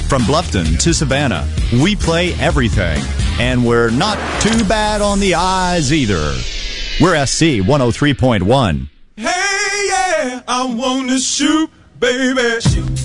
From Bluffton to Savannah, we play everything. And we're not too bad on the eyes either. We're SC 103.1. Hey, yeah, I wanna shoot, baby. Shoot.